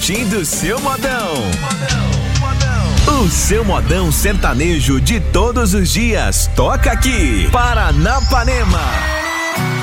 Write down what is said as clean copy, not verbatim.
curtindo o seu modão. O seu modão sertanejo de todos os dias toca aqui, Paranapanema.